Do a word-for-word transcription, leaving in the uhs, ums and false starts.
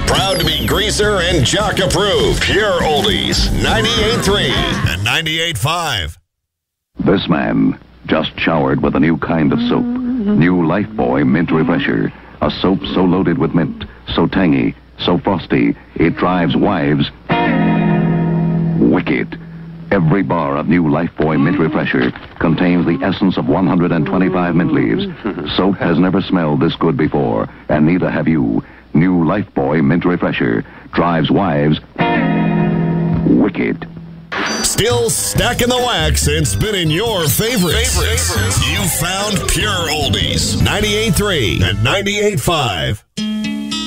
Proud to be greaser and jock approved. Pure Oldies, ninety-eight point three and ninety-eight point five. This man just showered with a new kind of soap. New Lifebuoy Mint Refresher. A soap so loaded with mint, so tangy, so frosty, it drives wives wicked. Every bar of new Lifebuoy Mint Refresher contains the essence of one hundred twenty-five mint leaves. Soap has never smelled this good before, and neither have you. New Lifebuoy Mint Refresher drives wives wicked. Still stacking the wax and spinning your favorites. favorites. You found Pure Oldies, ninety-eight point three and ninety-eight point five.